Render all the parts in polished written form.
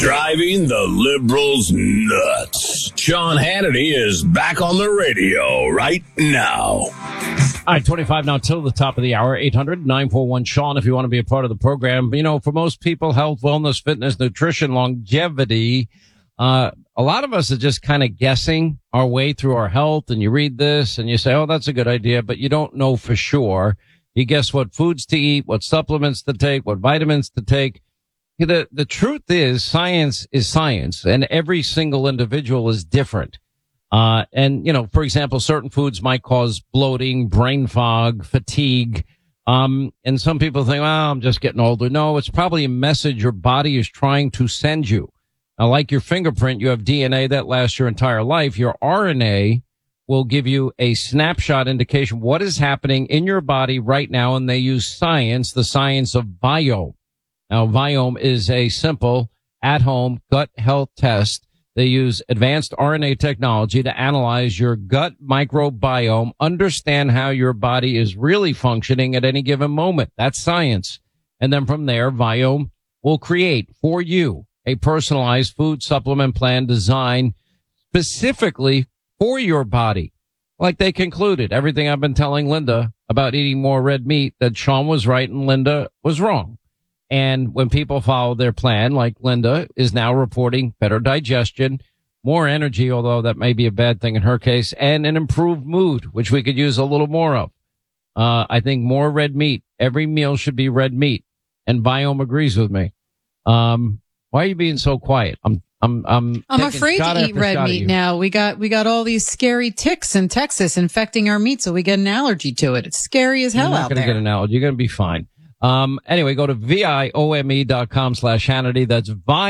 Driving the liberals nuts. Sean Hannity is back on the radio right now. All right, 25 now till the top of the hour, 800-941-SEAN if you want to be a part of the program. You know, for most people, health, wellness, fitness, nutrition, longevity, a lot of us are just kind of guessing our way through our health, and you read this and you say, oh, that's a good idea, but you don't know for sure. You guess what foods to eat, what supplements to take, what vitamins to take. The truth is science, and every single individual is different. And, you know, for example, certain foods might cause bloating, brain fog, fatigue. And some people think, well, I'm just getting older. No, it's probably a message your body is trying to send you. Now, like your fingerprint, you have DNA that lasts your entire life. Your RNA will give you a snapshot indication what is happening in your body right now. And they use science, the science of biome. Now, Viome is a simple at-home gut health test. They use advanced RNA technology to analyze your gut microbiome, understand how your body is really functioning at any given moment. That's science. And then from there, Viome will create for you a personalized food supplement plan designed specifically for your body. Like they concluded, everything I've been telling Linda about eating more red meat, that Sean was right and Linda was wrong. And when people follow their plan, like Linda is now reporting better digestion, more energy, although that may be a bad thing in her case, and an improved mood, which we could use a little more of. I think more red meat. Every meal should be red meat. And Viome agrees with me. Why are you being so quiet? I'm afraid to eat red meat now. We got all these scary ticks in Texas infecting our meat, so we get an allergy to it. It's scary as hell out there. You're not going to get an allergy. You're going to be fine. Anyway, go to viome.com/Hannity. That's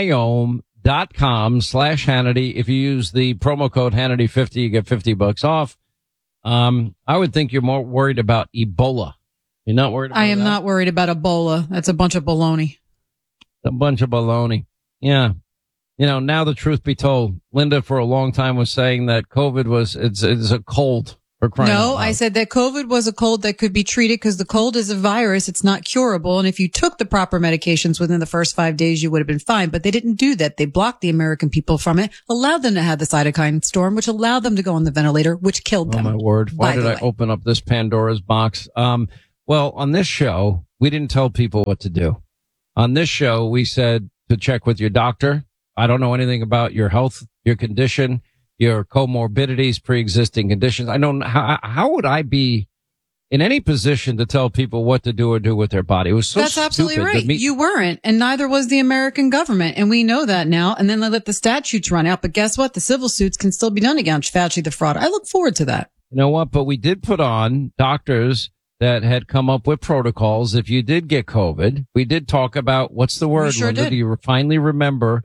viome.com/Hannity. If you use the promo code Hannity50, you get $50 off. I would think you're more worried about Ebola. You're not worried about I am not worried about Ebola. That's a bunch of baloney. A bunch of baloney. Yeah. You know, now the truth be told, Linda for a long time was saying that COVID it's a cold. No, I said that COVID was a cold that could be treated because the cold is a virus. It's not curable. And if you took the proper medications within the first 5 days, you would have been fine. But they didn't do that. They blocked the American people from it, allowed them to have the cytokine storm, which allowed them to go on the ventilator, which killed them. Oh, my word. Why did I open up this Pandora's box? Well, on this show, we didn't tell people what to do. On this show, we said to check with your doctor. I don't know anything about your health, your condition, your comorbidities, pre-existing conditions. I don't know how would I be in any position to tell people what to do or do with their body? It was so That's stupid. absolutely right. You weren't, and neither was the American government, and we know that now. And then they let the statutes run out. But guess what? The civil suits can still be done against Fauci, the fraud. I look forward to that. You know what? But we did put on doctors that had come up with protocols. If you did get COVID, we did talk about what's the word, sure Linda? did. Do you finally remember?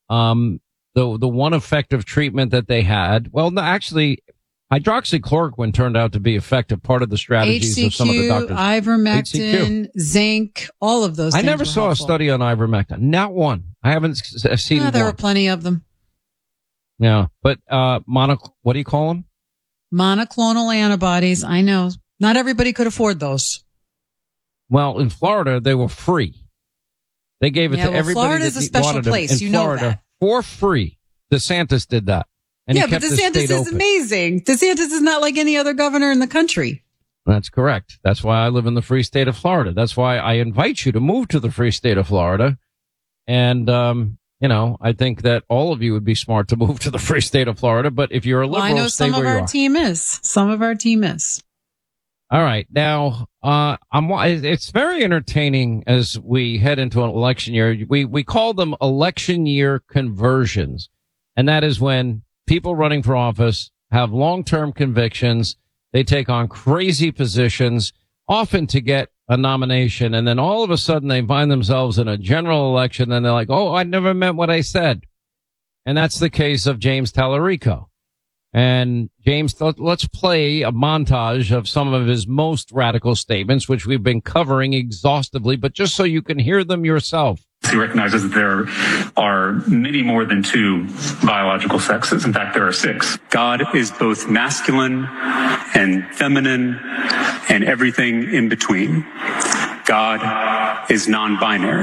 The one effective treatment that they had, well, no, actually, hydroxychloroquine turned out to be effective, part of the strategies of some of the doctors. Ivermectin, zinc, all of those things. I never saw a study on ivermectin. Not one. I haven't seen one. There were plenty of them. Yeah, but what do you call them? Monoclonal antibodies. I know. Not everybody could afford those. Well, in Florida, they were free. They gave it to everybody. Florida's a special place. You know that. For free. DeSantis did that. And yeah, but DeSantis is amazing. DeSantis is not like any other governor in the country. That's correct. That's why I live in the free state of Florida. That's why I invite you to move to the free state of Florida. And, you know, I think that all of you would be smart to move to the free state of Florida. But if you're a liberal, I know stay where you are. Some of our team is. All right. Now, it's very entertaining as we head into an election year. We call them election year conversions. And that is when people running for office have long-term convictions. They take on crazy positions, often to get a nomination. And then all of a sudden they find themselves in a general election and they're like, oh, I never meant what I said. And that's the case of James Tallarico. And James, let's play a montage of some of his most radical statements, which we've been covering exhaustively, but just so you can hear them yourself. He recognizes that there are many more than two biological sexes. In fact, there are six. God is both masculine and feminine and everything in between. God is non-binary.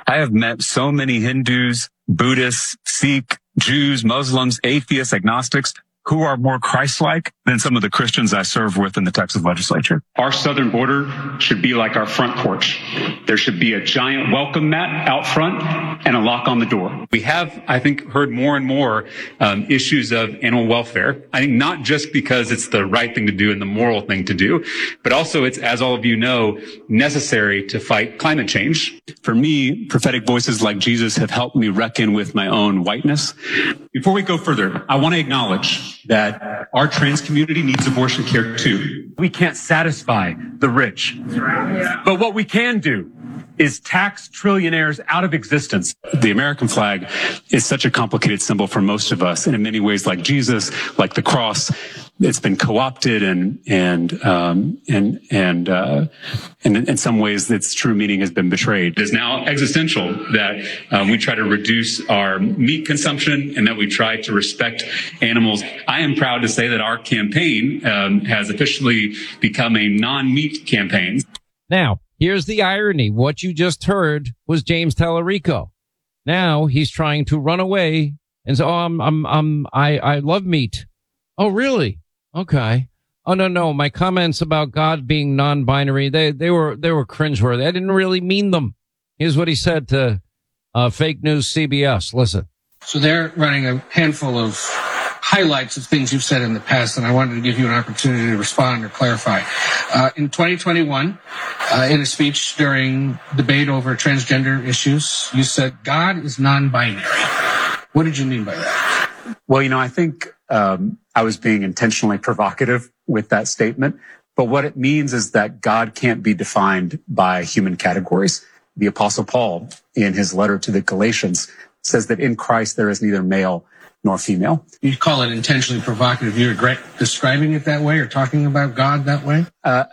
I have met so many Hindus, Buddhists, Sikh, Jews, Muslims, atheists, agnostics, who are more Christ-like than some of the Christians I serve with in the Texas legislature. Our southern border should be like our front porch. There should be a giant welcome mat out front and a lock on the door. We have, I think, heard more and more issues of animal welfare. I think not just because it's the right thing to do and the moral thing to do, but also it's, as all of you know, necessary to fight climate change. For me, prophetic voices like Jesus have helped me reckon with my own whiteness. Before we go further, I want to acknowledge that our trans community needs abortion care too. We can't satisfy the rich. But what we can do is tax trillionaires out of existence. The American flag is such a complicated symbol for most of us, and in many ways, like Jesus, like the cross, it's been co-opted and in some ways its true meaning has been betrayed. It is now existential that we try to reduce our meat consumption and that we try to respect animals. I am proud to say that our campaign has officially become a non-meat campaign. Now, here's the irony. What you just heard was James Tallarico. Now he's trying to run away and say, I love meat. Oh, really? Okay. Oh, no. My comments about God being non-binary, they were cringeworthy. I didn't really mean them. Here's what he said to Fake News CBS. Listen. So they're running a handful of highlights of things you've said in the past, and I wanted to give you an opportunity to respond or clarify. In 2021, in a speech during debate over transgender issues, you said God is non-binary. What did you mean by that? Well, I think I was being intentionally provocative with that statement. But what it means is that God can't be defined by human categories. The Apostle Paul, in his letter to the Galatians, says that in Christ there is neither male nor female. You call it intentionally provocative. You regret describing it that way or talking about God that way?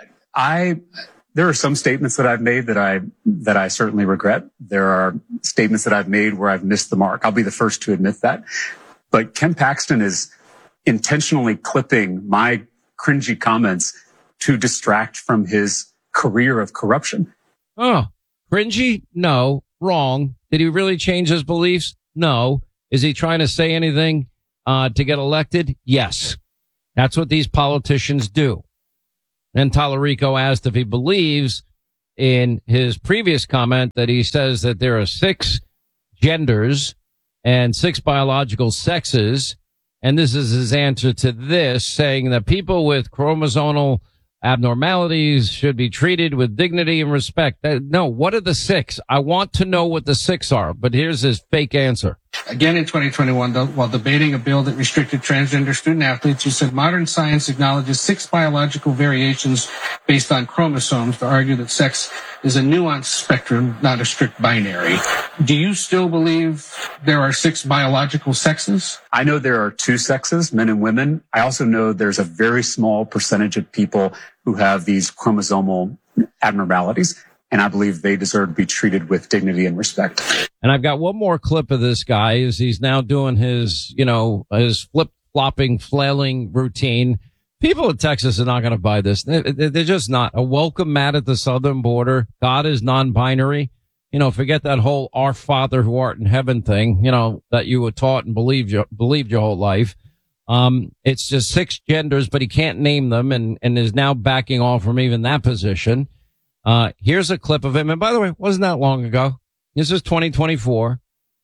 There are some statements that I've made that I certainly regret. There are statements that I've made where I've missed the mark. I'll be the first to admit that. But Ken Paxton is intentionally clipping my cringy comments to distract from his career of corruption. Oh, cringy? No. Wrong. Did he really change his beliefs? No. Is he trying to say anything to get elected? Yes. That's what these politicians do. And Tallarico asked if he believes in his previous comment that he says that there are 6 genders and 6 biological sexes. And this is his answer to this, saying that people with chromosomal abnormalities should be treated with dignity and respect. No, what are the 6? I want to know what the 6 are, but here's his fake answer. Again, in 2021, while debating a bill that restricted transgender student athletes, you said modern science acknowledges 6 biological variations based on chromosomes to argue that sex is a nuanced spectrum, not a strict binary. Do you still believe there are 6 biological sexes? I know there are 2 sexes, men and women. I also know there's a very small percentage of people who have these chromosomal abnormalities, and I believe they deserve to be treated with dignity and respect. And I've got one more clip of this guy as he's now doing his, his flip-flopping, flailing routine. People in Texas are not going to buy this. They're just not. A welcome mat at the southern border. God is non-binary. Forget that whole Our Father who art in heaven thing, that you were taught and believed your whole life. It's just 6 genders, but he can't name them and is now backing off from even that position. Here's a clip of him. And by the way, it wasn't that long ago. This is 2024,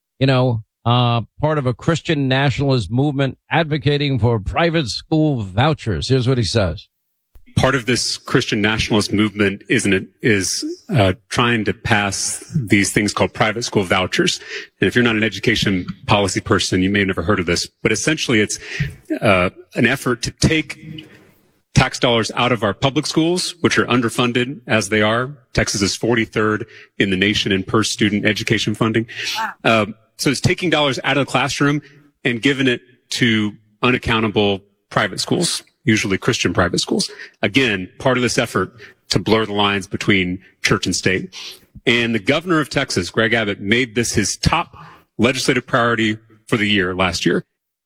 part of a Christian nationalist movement advocating for private school vouchers. Here's what he says. Part of this Christian nationalist movement is trying to pass these things called private school vouchers. And if you're not an education policy person, you may have never heard of this, but essentially it's an effort to take tax dollars out of our public schools, which are underfunded as they are. Texas is 43rd in the nation in per student education funding. So it's taking dollars out of the classroom and giving it to unaccountable private schools, usually Christian private schools. Again, part of this effort to blur the lines between church and state. And the governor of Texas, Greg Abbott, made this his top legislative priority for the year last year.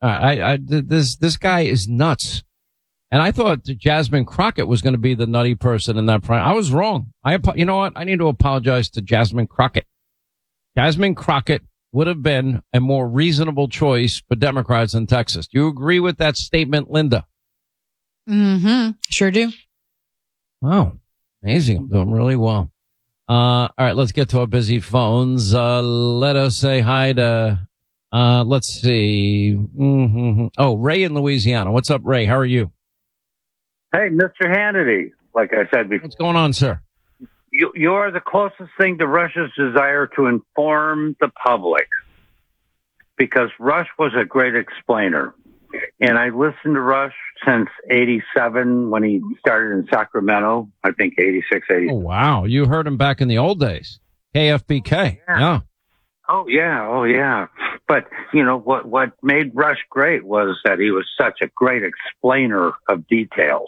This guy is nuts. And I thought that Jasmine Crockett was going to be the nutty person in that. I was wrong. You know what? I need to apologize to Jasmine Crockett. Jasmine Crockett would have been a more reasonable choice for Democrats in Texas. Do you agree with that statement, Linda? Mm-hmm. Sure do. Wow. Amazing. I'm doing really well. All right, let's get to our busy phones. Let us say hi to, let's see. Oh, Ray in Louisiana. What's up, Ray? How are you? Hey, Mr. Hannity, like I said before. What's going on, sir? You are the closest thing to Rush's desire to inform the public, because Rush was a great explainer. And I listened to Rush since 87 when he started in Sacramento, I think 86, 87. Oh, wow. You heard him back in the old days. KFBK. Yeah. Oh, yeah. But, you know, what made Rush great was that he was such a great explainer of details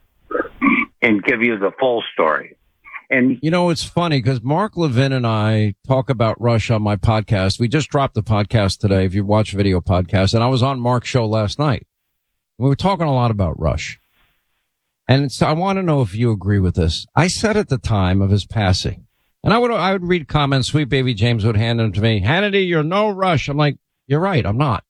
and give you the full story. And you know, it's funny because Mark Levin and I talk about Rush on my podcast. We just dropped the podcast today, if you watch video podcast, and I was on Mark's show last night. We were talking a lot about Rush. And I want to know if you agree with this. I said at the time of his passing, and I would read comments, Sweet Baby James would hand them to me. Hannity, you're no Rush. I'm like, you're right. I'm not.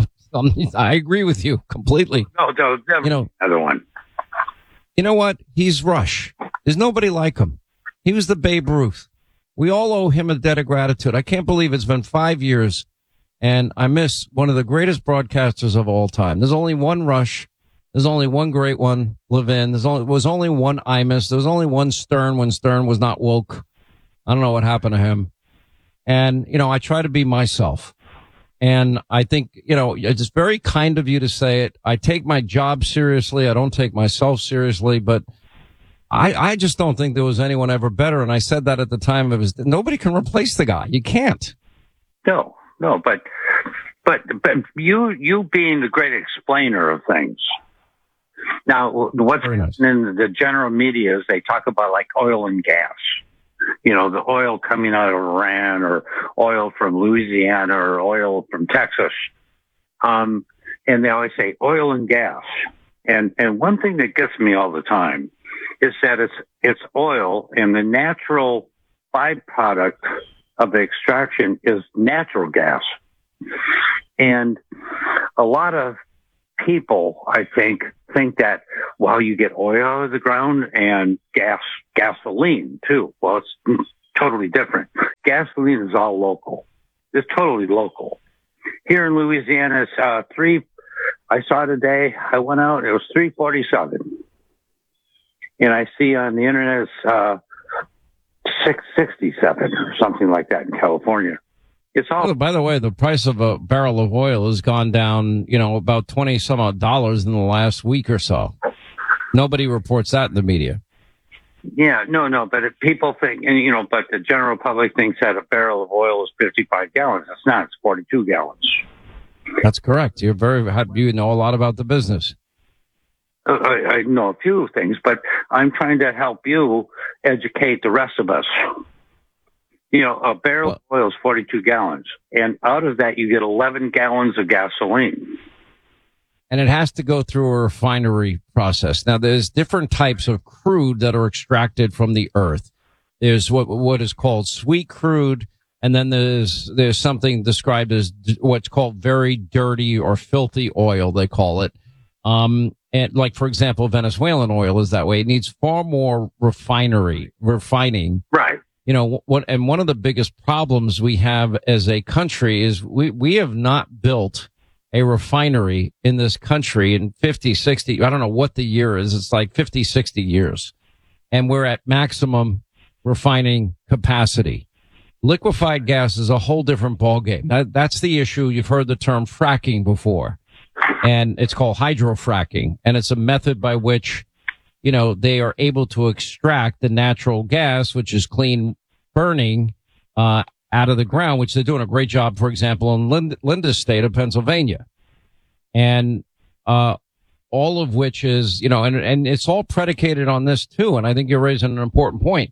I agree with you completely. No, you know, another one. You know what? He's Rush. There's nobody like him. He was the Babe Ruth. We all owe him a debt of gratitude. I can't believe it's been 5 years, and I miss one of the greatest broadcasters of all time. There's only one Rush. There's only one great one, Levin. There was only one Imus. There was only one Stern when Stern was not woke. I don't know what happened to him. And, you know, I try to be myself. And I think, you know, it's very kind of you to say it. I take my job seriously. I don't take myself seriously, but I just don't think there was anyone ever better. And I said that at the time of his, nobody can replace the guy. You can't. No, but you being the great explainer of things. Now, what's nice. In the general media is they talk about like oil and gas. You know, the oil coming out of Iran or oil from Louisiana or oil from Texas. And they always say oil and gas. And one thing that gets me all the time is that it's oil, and the natural byproduct of the extraction is natural gas. And a lot of people, I think that, well, you get oil out of the ground and gasoline too. Well, it's totally different. Gasoline is all local. It's totally local. Here in Louisiana, it's I saw today, I went out, it was $3.47. And I see on the internet it's $6.67 or something like that in California. It's all. Oh, by the way, the price of a barrel of oil has gone down, you know, about 20 some odd dollars in the last week or so. Nobody reports that in the media. Yeah, no, but if people think, and you know, but the general public thinks that a barrel of oil is 55 gallons. It's not. It's 42 gallons. That's correct. You know a lot about the business. I know a few things, but I'm trying to help you educate the rest of us. You know, a barrel of oil is 42 gallons, and out of that you get 11 gallons of gasoline. And it has to go through a refinery process. Now, there's different types of crude that are extracted from the earth. There's what is called sweet crude, and then there's something described as what's called very dirty or filthy oil, they call it. And like, for example, Venezuelan oil is that way. It needs far more refining. Right. You know, one of the biggest problems we have as a country is we have not built a refinery in this country in 50, 60, I don't know what the year is. It's like 50, 60 years. And we're at maximum refining capacity. Liquefied gas is a whole different ballgame. That's the issue. You've heard the term fracking before, and it's called hydrofracking. And it's a method by which, you know, they are able to extract the natural gas, which is clean burning, out of the ground, which they're doing a great job, for example, in Linda's state of Pennsylvania. And, all of which is, you know, and it's all predicated on this too. And I think you're raising an important point.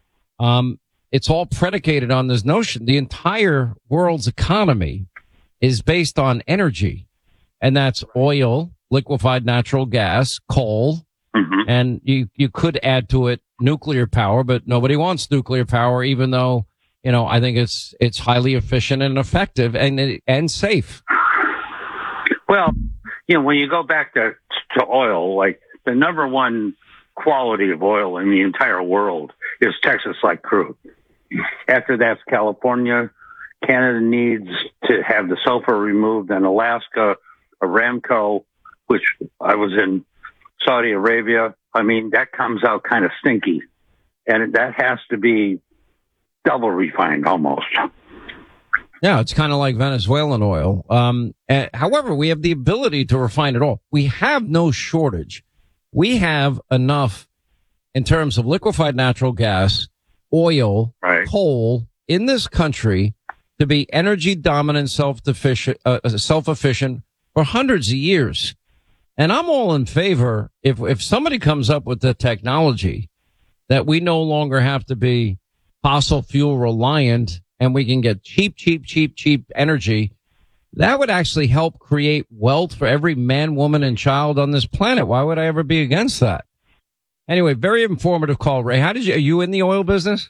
It's all predicated on this notion. The entire world's economy is based on energy, and that's oil, liquefied natural gas, coal, and you could add to it nuclear power, but nobody wants nuclear power, even though I think it's highly efficient and effective and safe. Well, when you go back to oil, like the number one quality of oil in the entire world is Texas light crude. After that's California. Canada needs to have the sulfur removed, and Alaska, Aramco, which I was in Saudi Arabia. I mean, that comes out kind of stinky, and that has to be double refined almost. Yeah, it's kind of like Venezuelan oil. However, we have the ability to refine it all. We have no shortage. We have enough in terms of liquefied natural gas, oil, coal in this country to be energy dominant, self-efficient for hundreds of years. And I'm all in favor if somebody comes up with the technology that we no longer have to be fossil fuel reliant and we can get cheap energy, that would actually help create wealth for every man, woman, and child on this planet. Why would I ever be against that? Anyway, very informative call, Ray. Are you in the oil business?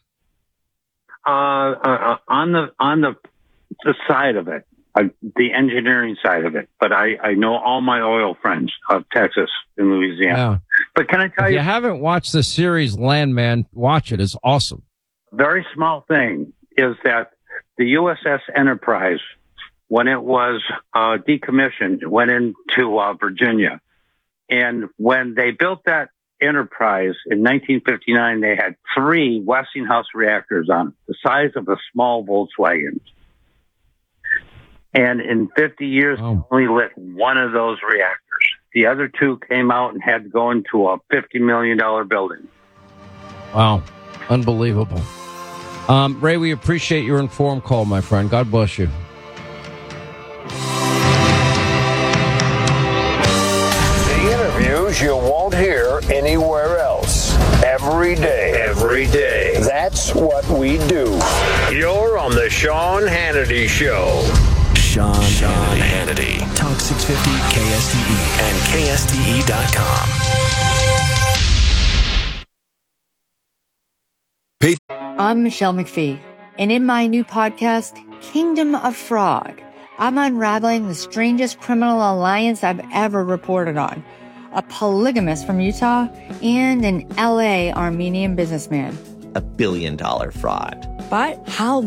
On the side of it, the engineering side of it, but I know all my oil friends of Texas and Louisiana. Yeah. But can I tell you? If you haven't watched the series Landman, watch it. It's awesome. Very small thing is that the USS Enterprise, when it was decommissioned, went into Virginia, and when they built that Enterprise in 1959, they had 3 Westinghouse reactors on it, the size of a small Volkswagen. And in 50 years, they only lit one of those reactors. The other 2 came out and had to go into a $50 million building. Wow. Unbelievable. Ray, we appreciate your informed call, my friend. God bless you. You won't hear anywhere else. Every day. That's what we do. You're on the Sean Hannity Show. Sean Hannity. Talk 650 KSTE and KSTE.com. I'm Michelle McPhee, and in my new podcast, Kingdom of Fraud, I'm unraveling the strangest criminal alliance I've ever reported on. A polygamist from Utah, and an LA Armenian businessman. $1 billion fraud. But how